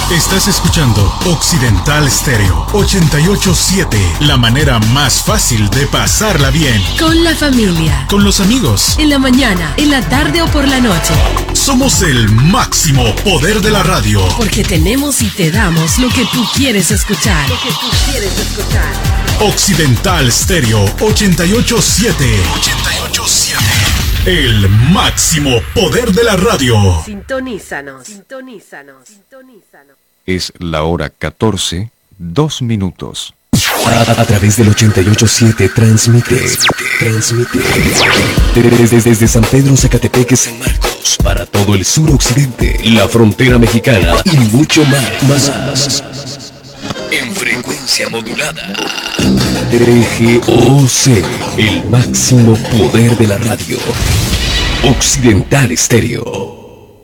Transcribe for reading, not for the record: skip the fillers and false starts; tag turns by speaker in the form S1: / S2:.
S1: Estás escuchando Occidental Stereo 88.7, la manera más fácil de pasarla bien.
S2: Con la familia.
S1: Con los amigos.
S2: En la mañana, en la tarde o por la noche.
S1: Somos el máximo poder de la radio.
S2: Porque tenemos y te damos lo que tú quieres escuchar. Lo que tú quieres escuchar.
S1: Occidental Stereo 88.7. 88.7. El máximo poder de la radio.
S2: Sintonízanos. Sintonízanos. Sintonízanos.
S3: Es la hora 14, 2 minutos.
S4: A través del 88.7 transmite desde San Pedro, Zacatepec, San Marcos, para todo el suroccidente, la frontera mexicana y mucho más. En frecuencia modulada. TGOC, el máximo poder de la radio. Occidental Stereo.